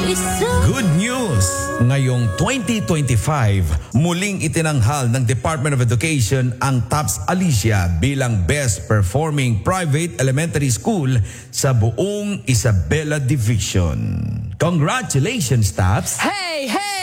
Good news! Ngayong 2025, muling itinanghal ng Department of Education ang TAPS Alicia bilang Best Performing Private Elementary School sa buong Isabela Division. Congratulations, TAPS! Hey, hey!